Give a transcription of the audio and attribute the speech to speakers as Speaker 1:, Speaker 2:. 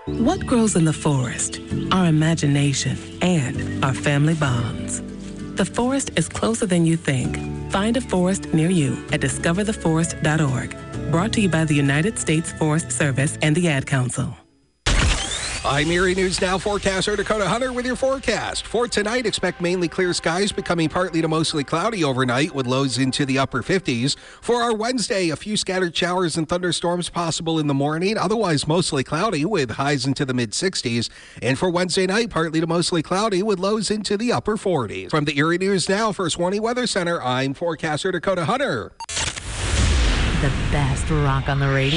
Speaker 1: What grows in the forest? Our imagination and our family bonds. The forest is closer than you think. Find a forest near you at discovertheforest.org. Brought to you by the United States Forest Service and the Ad Council.
Speaker 2: I'm Erie News Now forecaster Dakota Hunter with your forecast. For tonight, expect mainly clear skies becoming partly to mostly cloudy overnight with lows into the upper 50s. For our Wednesday, a few scattered showers and thunderstorms possible in the morning, otherwise mostly cloudy with highs into the mid-60s. And for Wednesday night, partly to mostly cloudy with lows into the upper 40s. From the Erie News Now First Warning Weather Center, I'm forecaster Dakota Hunter.
Speaker 3: The best rock on the radio.